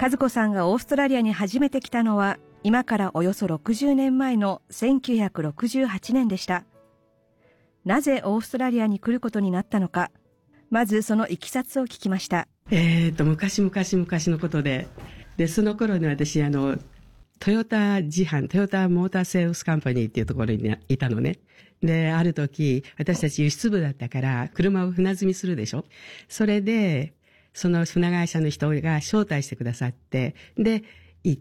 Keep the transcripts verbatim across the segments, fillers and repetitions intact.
和子さんがオーストラリアに初めて来たのは今からおよそろくじゅうねんまえのせんきゅうひゃくろくじゅうはちねんでした。なぜオーストラリアに来ることになったのか、まずそのいきさつを聞きました。 えーと、昔々昔のことで、で、その頃に私、あの、トヨタ自販、トヨタモーターセールスカンパニーっていうところにいたのね。で、ある時、私たち輸出部だったから、車を船積みするでしょ。それで、その船会社の人が招待してくださって、で、行って、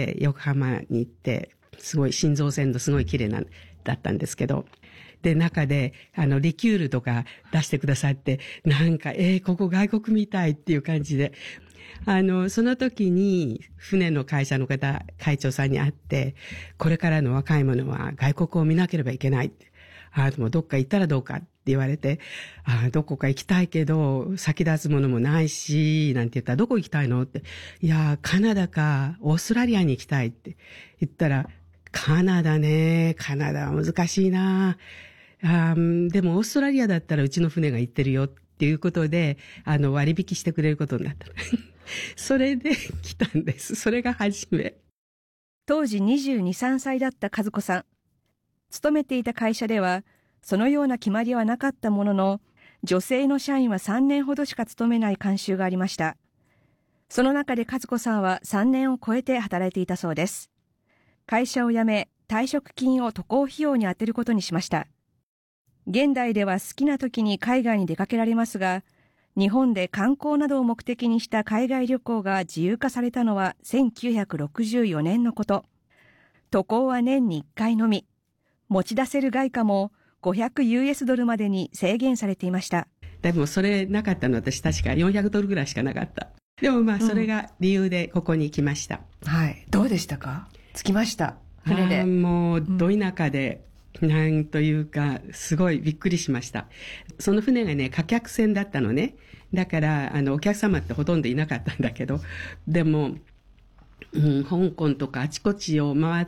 横浜に行って、すごい心臓線のすごい綺麗な、だったんですけど、で、中で、あの、リキュールとか出してくださって、なんか、えー、ここ外国みたいっていう感じで、あの、その時に、船の会社の方、会長さんに会って、これからの若い者は外国を見なければいけないって。ああ、もうどっか行ったらどうかって言われて、ああ、どこか行きたいけど、先立つものもないし、なんて言ったら、どこ行きたいのって。いや、カナダか、オーストラリアに行きたいって言ったら、カナダね、カナダは難しいな。あでもオーストラリアだったらうちの船が行ってるよっていうことで、あの割引してくれることになった。それで来たんです。それが初め。 当時にじゅうに、さんさいだった和子さん。勤めていた会社では、そのような決まりはなかったものの、女性の社員はさんねんほどしか勤めない慣習がありました。その中で和子さんはさんねんを超えて働いていたそうです。会社を辞め、退職金を渡航費用に充てることにしました。現代では好きな時に海外に出かけられますが、日本で観光などを目的にした海外旅行が自由化されたのはせんきゅうひゃくろくじゅうよねんのこと。渡航は年にいっかいのみ。持ち出せる外貨もごひゃくユーエスドルまでに制限されていました。 でもそれなかったの私確かよんひゃくドルぐらいしかなかった。でもまあそれが理由でここに来ました。 うん、はい。どうでしたか？着きました。船で。 もうど田舎で、うん、なんというかすごいびっくりしました。その船がね貨客船だったのね。だからあのお客様ってほとんどいなかったんだけど、でも、うん、香港とかあちこちを回って、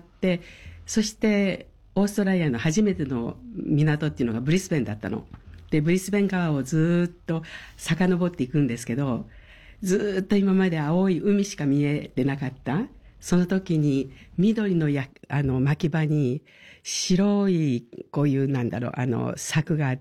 そしてオーストラリアの初めての港っていうのがブリスベンだったの。でブリスベン川をずっと遡っていくんですけど、ずっと今まで青い海しか見えてなかった。その時に緑のやあの巻き場に白いこういうなんだろうあの柵があって、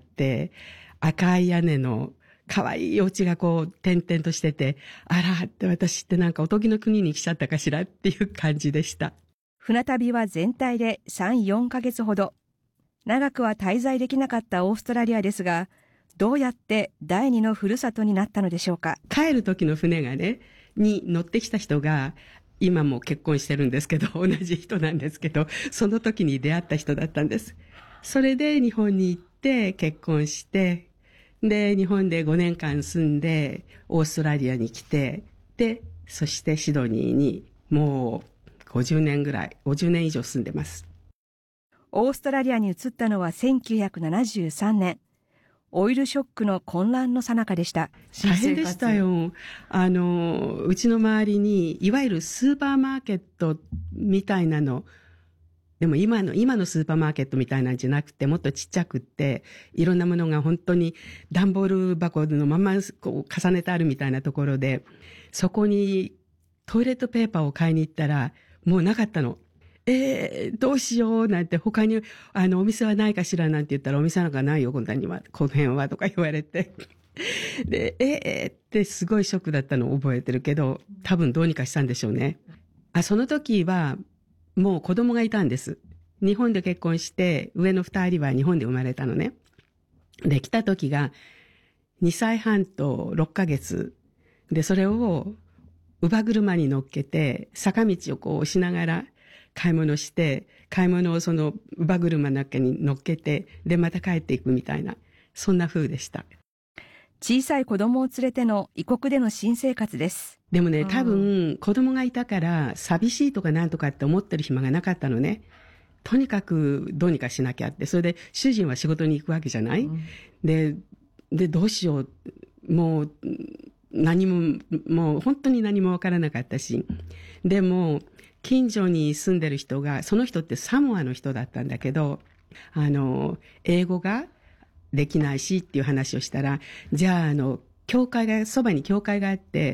赤い屋根の可愛いお家がこう点々としてて、あらって私ってなんかおとぎの国に来ちゃったかしらっていう感じでした。 船旅は全体でさん、よんかげつほど。長くは滞在できなかったオーストラリアですが、どうやって第二のふるさとになったのでしょうか。 帰る時の船がねに乗ってきた人が今も結婚してるんですけど、同じ人なんですけど、その時に出会った人だったんです。それで日本に行って結婚して、で日本でごねんかん住んでオーストラリアに来て、でそしてシドニーにもうごじゅうねんぐらい、ごじゅうねん以上住んでます。 オーストラリアに移ったのはせんきゅうひゃくななじゅうさんねん。オイルショックの混乱の最中でした。 大変でしたよ。あの、うちの周りに、いわゆるスーパーマーケットみたいなの、でも今の、今のスーパーマーケットみたいなんじゃなくて、もっとちっちゃくって、いろんなものが本当に段ボール箱のままこう重ねてあるみたいなところで、そこにトイレットペーパーを買いに行ったら、もうなかったの。えー、どうしようなんて、他にあのお店はないかしらなんて言ったら、お店なんかないよこの辺は、この辺はとか言われてでえー、ってすごいショックだったのを覚えてるけど、多分どうにかしたんでしょうね。あその時はもう子供がいたんです。日本で結婚して上の二人は日本で生まれたのね。で来た時がにさいはんとろっかげつで、それを乳母車に乗っけて坂道をこうしながら買い物して、買い物をその乳母車の中に乗っけて、でまた帰っていくみたいな、そんな風でした。 小さい子供を連れての異国での新生活です。 でもね、多分子供がいたから寂しいとかなんとかって思ってる暇がなかったのね。とにかくどうにかしなきゃって。それで主人は仕事に行くわけじゃない、うん、ででどうしよう、もう何ももう本当に何もわからなかったし、でも近所に住んでる人が、その人ってサモアの人だったんだけど、あの英語ができないしっていう話をしたら、じゃああの教会がそばに教会があって、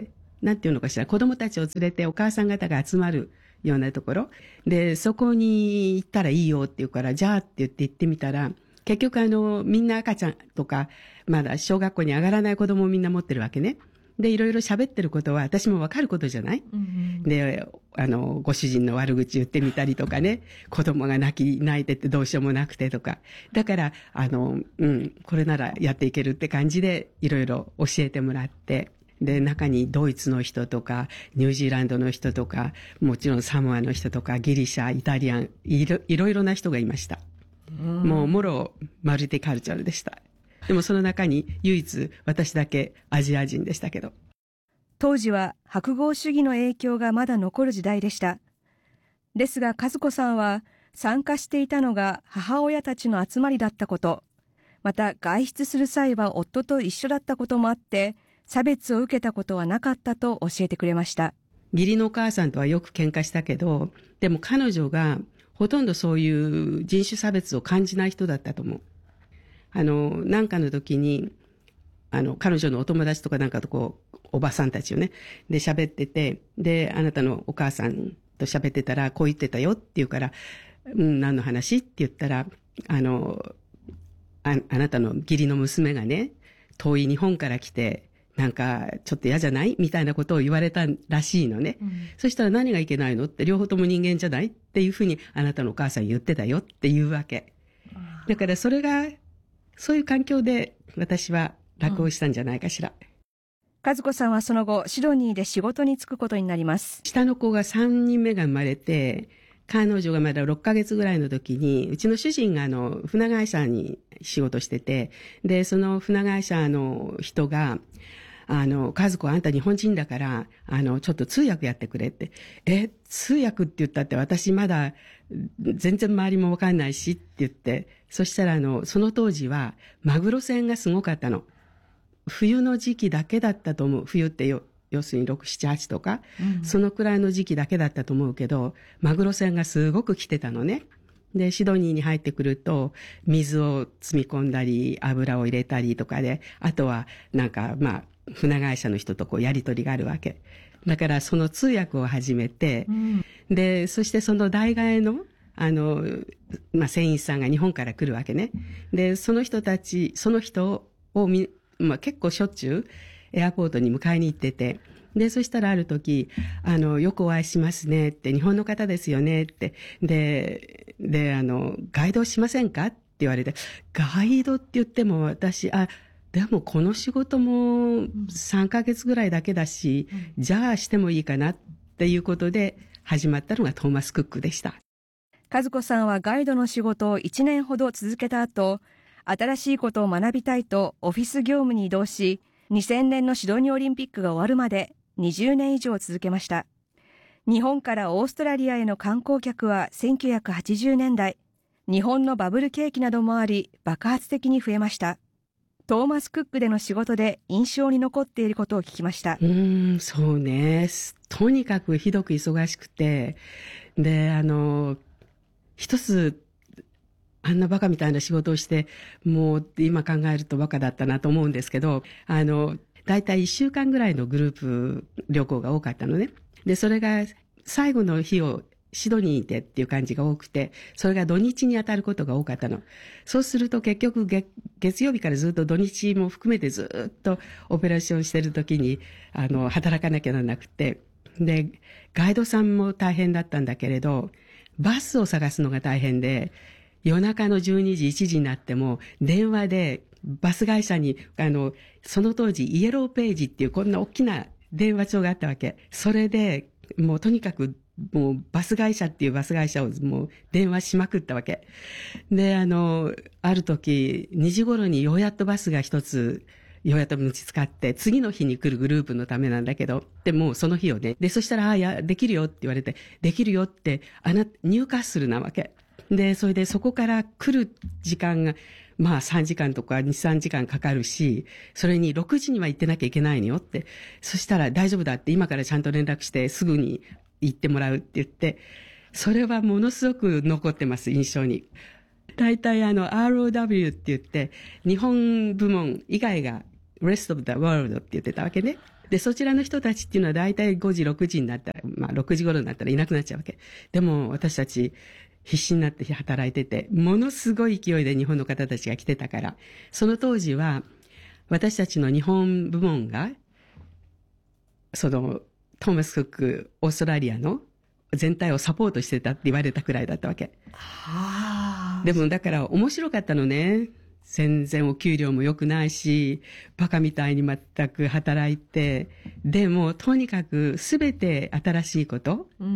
なんていうのかしら、子供たちを連れてお母さん方が集まるようなところ。で、そこに行ったらいいよって言うから、じゃあって言って行ってみたら、結局あの、みんな赤ちゃんとか、まだ小学校に上がらない子供をみんな持ってるわけね。で、いろいろ喋ってることは私もわかることじゃない、うんうん、で、あの、ご主人の悪口言ってみたりとかね、子供が泣き、泣いててどうしようもなくてとか。だから、あの、うん、これならやっていけるって感じで、いろいろ教えてもらって、で、中にドイツの人とか、ニュージーランドの人とか、もちろんサモアの人とか、ギリシャ、イタリアン、いろいろいろな人がいました。もう、もろ、マルティカルチャルでした。でもその中に唯一私だけアジア人でしたけど。 当時は白豪主義の影響がまだ残る時代でした。ですが和子さんは参加していたのが母親たちの集まりだったこと、また外出する際は夫と一緒だったこともあって差別を受けたことはなかったと教えてくれました。 義理のお母さんとはよく喧嘩したけど、でも彼女がほとんどそういう人種差別を感じない人だったと思う。あの、なんかの時に、あの、彼女のお友達とかなんかとこう、おばさんたちをね、で喋ってて、で、あなたのお母さんと喋ってたら、こう言ってたよって言うから、うん、何の話って言ったら、あの、あ、あなたの義理の娘がね、遠い日本から来て、なんか、ちょっと嫌じゃないみたいなことを言われたらしいのね。うん、そしたら何がいけないのって、両方とも人間じゃないっていうふうに、あなたのお母さん言ってたよっていうわけ。だからそれが、そういう環境で私は楽をしたんじゃないかしら。 和子さんはその後、シドニーで仕事に就くことになります。 下の子がさんにんめが生まれて、彼女がまだろっかげつぐらいの時に、うちの主人があの、船会社に仕事してて、で、その船会社の人が、あの、和子あんた日本人だから、あの、ちょっと通訳やってくれって。え、通訳って言ったって私まだ全然周りもわかんないしって言って、そしたらあの、その当時はマグロ船がすごかったの。冬の時期だけだったと思う。冬ってよ、要するにろく、しち、はちとか、うん、そのくらいの時期だけだったと思うけど、マグロ船がすごく来てたのね。で、シドニーに入ってくると、水を積み込んだり、油を入れたりとかで、あとはなんか、まあ、船会社の人とこうやりとりがあるわけ。だからその通訳を始めて、うん、で、そしてその代替えの、あの、まあ、船員さんが日本から来るわけね。で、その人たち、その人をみ、まあ、結構しょっちゅうエアポートに迎えに行ってて、で、そしたらある時、あの、よくお会いしますねって、日本の方ですよねって、で、で、あの、ガイドしませんかって言われて、ガイドって言っても私、あ、でもこの仕事もさんかげつぐらいだけだし、うん、じゃあしてもいいかなっていうことで始まったのがトーマス・クックでした。 和子さんはガイドの仕事をいちねんほど続けた後、新しいことを学びたいとオフィス業務に移動し、にせんねんのシドニーオリンピックが終わるまでにじゅうねん以上続けました。日本からオーストラリアへの観光客はせんきゅうひゃくはちじゅうねんだい、日本のバブル景気などもあり爆発的に増えました。トーマス・クックでの仕事で印象に残っていることを聞きました。 うーん、そうね。とにかくひどく忙しくて、で、あの、一つ、あんなバカみたいな仕事をして、もう今考えるとバカだったなと思うんですけど、あの、だいたいいっしゅうかんぐらいのグループ旅行が多かったのね。で、それが最後の日をシドニーでっていう感じが多くて、それが土日に当たることが多かったの。そうすると結局月、月曜日からずっと土日も含めてずっとオペレーションしてる時に、あの、働かなきゃならなくて。で、ガイドさんも大変だったんだけれど、バスを探すのが大変で、夜中のじゅうにじ、いちじになっても、電話でバス会社に、あの、その当時イエローページっていうこんな大きな電話帳があったわけ。それで、もうとにかく、もうバス会社っていうバス会社をもう電話しまくったわけ。で、あの、ある時、にじ頃にようやっとバスが一つ、ようやっと見つかって、次の日に来るグループのためなんだけど、でもうその日をね、で、そしたら、ああ、いや、できるよって言われて、できるよって、あな、ニューカッスルなわけ。で、それでそこから来る時間が、まあさんじかんとかに、さんじかんかかるし、それにろくじには行ってなきゃいけないのよって。そしたら大丈夫だって今からちゃんと連絡してすぐに行ってもらうって言って、それはものすごく残ってます、印象に。大体あの アールオーダブリュー って言って、日本部門以外が Rest of the World って言ってたわけね。 で、そちらの人たちっていうのは大体ごじ、ろくじになったら、まあろくじ頃になったらいなくなっちゃうわけ。でも私たち必死になって働いてて、ものすごい勢いで日本の方たちが来てたから、その当時は私たちの日本部門が、そのトーマス・クック、オーストラリアの全体をサポートしてたって言われたくらいだったわけ。はあ。でもだから面白かったのね。全然お給料も良くないし、バカみたいに全く働いて、でもとにかく全て新しいこと、うん、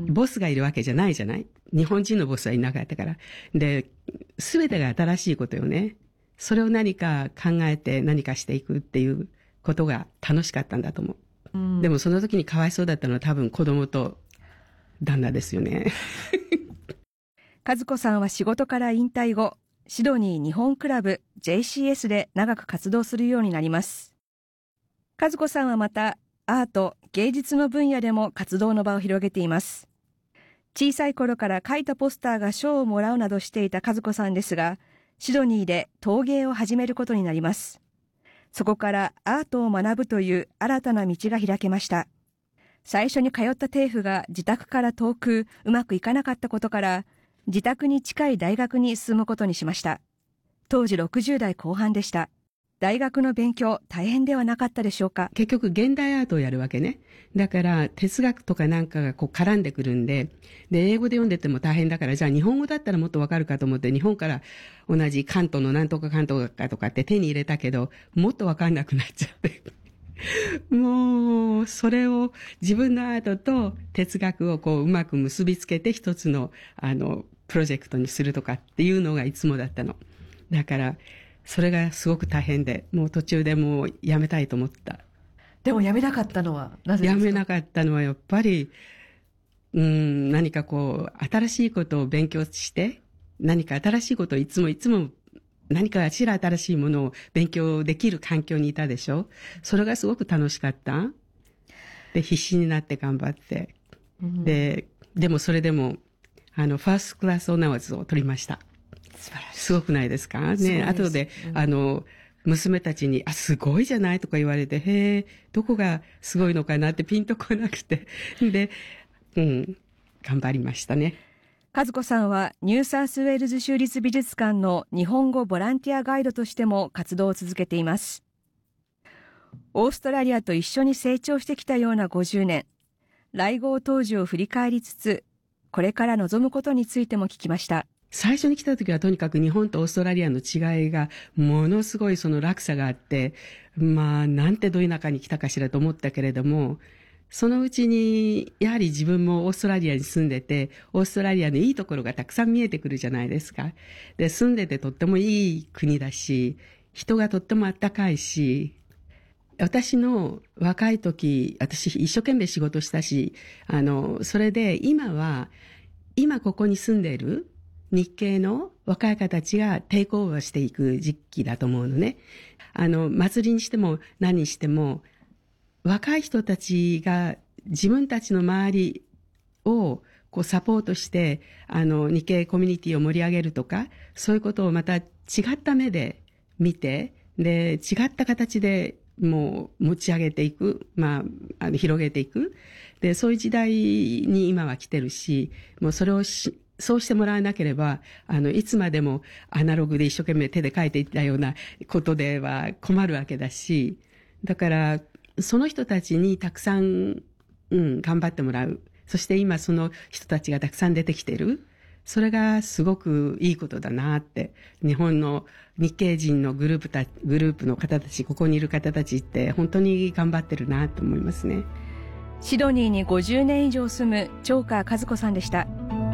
ボスがいるわけじゃないじゃない？日本人のボスはいなかったから。で、全てが新しいことよね。それを何か考えて何かしていくっていうことが楽しかったんだと思う。うん、でもその時にかわいそうだったのは多分子供と旦那ですよね。 和子さんは仕事から引退後、シドニー日本クラブ ジェイシーエス で長く活動するようになります。和子さんはまたアート・芸術の分野でも活動の場を広げています。小さい頃から書いたポスターが賞をもらうなどしていた和子さんですが、シドニーで陶芸を始めることになります。そこからアートを学ぶという新たな道が開けました。最初に通ったテーフが自宅から遠くうまくいかなかったことから、自宅に近い大学に進むことにしました。当時ろくじゅう代後半でした。大学の勉強大変ではなかったでしょうか？ 結局現代アートをやるわけね。だから哲学とかなんかがこう絡んでくるんで、で英語で読んでても大変だから、じゃあ日本語だったらもっとわかるかと思って日本から同じ関東のなんとか関東かとかって手に入れたけど、もっとわかんなくなっちゃって。もうそれを自分のアートと哲学をこううまく結びつけて一つのあのプロジェクトにするとかっていうのがいつもだったの。だからそれがすごく大変で、もう途中でもうやめたいと思った。 でもやめなかったのはなぜですか？ やめなかったのはやっぱりうーん何かこう新しいことを勉強して、何か新しいことをいつもいつも何かしら新しいものを勉強できる環境にいたでしょ。それがすごく楽しかった。で必死になって頑張って、うん、ででもそれでもあのファーストクラスオナーズを取りました。素晴らしい。すごくないですかね。後で、うん、あの娘たちにあすごいじゃないとか言われて、へえどこがすごいのかなってピンとこなくてで、うん頑張りましたね。 和子さんはニューサウスウェールズ州立美術館の日本語ボランティアガイドとしても活動を続けています。オーストラリアと一緒に成長してきたようなごじゅうねん、来郷当時を振り返りつつ、これから望むことについても聞きました。 最初に来た時はとにかく日本とオーストラリアの違いがものすごいその落差があって、まあなんてど田舎に来たかしらと思ったけれども、そのうちにやはり自分もオーストラリアに住んでて、オーストラリアのいいところがたくさん見えてくるじゃないですか。で住んでてとってもいい国だし、人がとってもあったかいし、私の若い時、私一生懸命仕事したし、あのそれで今は今ここに住んでいる日系の若い方たちがテイクオーバーしていく時期だと思うのね。あの祭りにしても何にしても若い人たちが自分たちの周りをこうサポートしてあの日系コミュニティを盛り上げるとか、そういうことをまた違った目で見て、で違った形でもう持ち上げていく、まあ、あの広げていく、でそういう時代に今は来てるし、もうそれをしそうしてもらわなければ、あのいつまでもアナログで一生懸命手で書いていったようなことでは困るわけだし、だからその人たちにたくさん、うん、頑張ってもらう。そして今その人たちがたくさん出てきてる。それがすごくいいことだなって。日本の日系人のグループたグループの方たち、ここにいる方たちって本当に頑張ってるなと思いますね。 シドニーにごじゅうねん以上住む長川和子さんでした。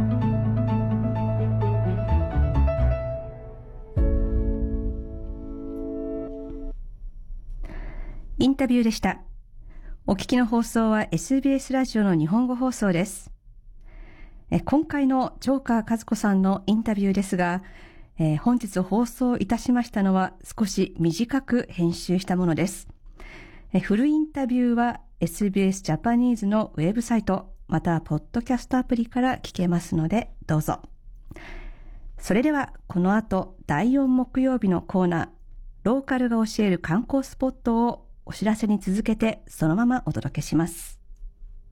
インタビューでした。お聞きの放送は エスビーエス ラジオの日本語放送です。え今回の長川和子さんのインタビューですが、えー、本日放送いたしましたのは少し短く編集したものです。えフルインタビューは エスビーエス ジャパニーズのウェブサイト、またはポッドキャストアプリから聞けますのでどうぞ。それではこの後だいよん木曜日のコーナー、ローカルが教える観光スポットをお知らせに続けてそのままお届けします。